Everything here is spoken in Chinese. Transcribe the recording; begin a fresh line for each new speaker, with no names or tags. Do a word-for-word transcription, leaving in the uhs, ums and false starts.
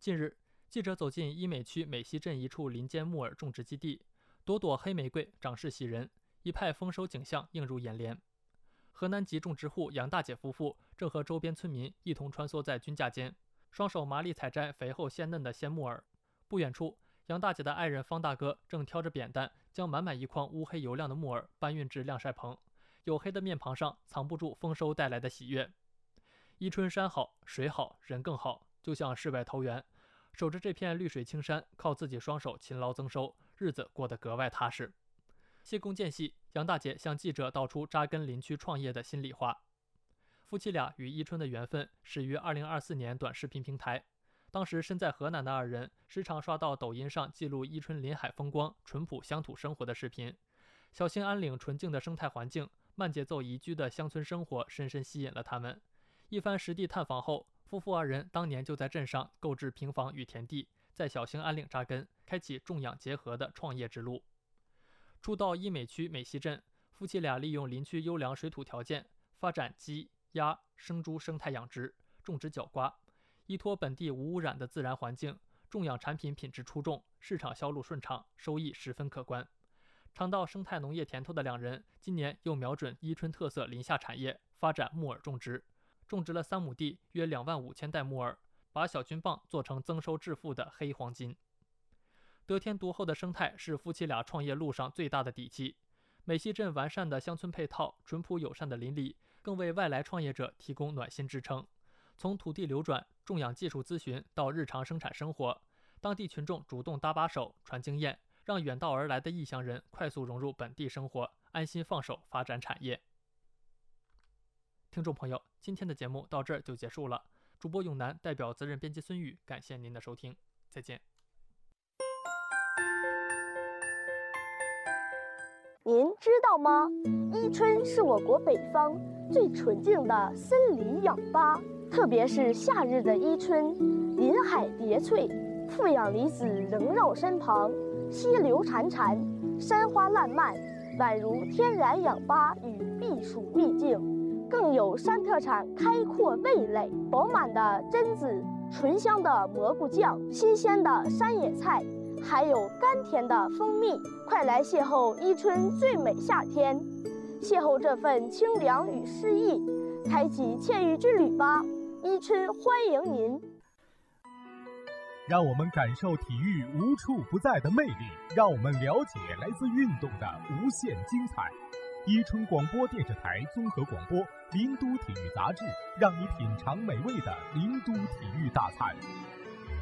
近日，记者走进伊美区美溪镇一处林间木耳种植基地，朵朵黑玫瑰长势喜人，一派丰收景象映入眼帘。河南籍种植户杨大姐夫妇正和周边村民一同穿梭在均价间，双手麻利采摘肥厚鲜嫩的鲜木耳。不远处，杨大姐的爱人方大哥正挑着扁担，将满满一筐乌黑油亮的木耳搬运至晾晒棚，黝黑的面庞上藏不住丰收带来的喜悦。伊春山好，水好，人更好，就像世外桃源。守着这片绿水青山，靠自己双手勤劳增收，日子过得格外踏实。谢公间隙，杨大姐向记者道出扎根林区创业的心里话。夫妻俩与伊春的缘分始于二零二四年短视频平台，当时身在河南的二人时常刷到抖音上记录伊春临海风光、淳朴乡土生活的视频。小兴安岭纯净的生态环境、慢节奏宜居的乡村生活深深吸引了他们。一番实地探访后，夫妇二人当年就在镇上购置平房与田地，在小兴安岭扎根，开启种养结合的创业之路。初到伊美区美溪镇，夫妻俩利用林区优良水土条件，发展鸡、鸭、生猪生态养殖，种植角瓜，依托本地无污染的自然环境，种养产品品质出众，市场销路顺畅，收益十分可观。尝到生态农业甜头的两人，今年又瞄准伊春特色林下产业，发展木耳种植，种植了三亩地，约两万五千袋木耳，把小菌棒做成增收致富的黑黄金。得天独厚的生态是夫妻俩创业路上最大的底气。美溪镇完善的乡村配套、淳朴友善的邻里，更为外来创业者提供暖心支撑。从土地流转、种养技术咨询到日常生产生活，当地群众主动搭把手、传经验，让远道而来的异乡人快速融入本地生活，安心放手发展产业。听众朋友，今天的节目到这儿就结束了。主播永南代表责任编辑孙宇，感谢您的收听，再见。
您知道吗？伊春是我国北方最纯净的森林氧吧，特别是夏日的伊春，林海叠翠，负氧离子萦绕身旁，溪流潺潺，山花烂漫，宛如天然氧吧与避暑秘境。更有山特产开阔味蕾，饱满的榛子，醇香的蘑菇酱，新鲜的山野菜，还有甘甜的蜂蜜。快来邂逅伊春最美夏天，邂逅这份清凉与诗意，开启惬意之旅吧！伊春欢迎您。
让我们感受体育无处不在的魅力，让我们了解来自运动的无限精彩。伊春广播电视台综合广播，林都体育杂志，让你品尝美味的林都体育大餐。